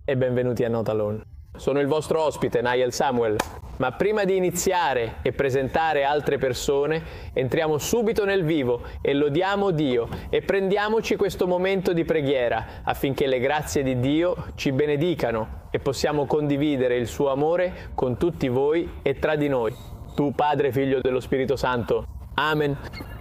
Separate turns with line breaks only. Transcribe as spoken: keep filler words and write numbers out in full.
e benvenuti a Not Alone. Sono il vostro ospite, Niall Samuel, ma prima di iniziare e presentare altre persone, entriamo subito nel vivo e lodiamo Dio e prendiamoci questo momento di preghiera affinché le grazie di Dio ci benedicano e possiamo condividere il suo amore con tutti voi e tra di noi. Tu, Padre, Figlio dello Spirito Santo. Amen.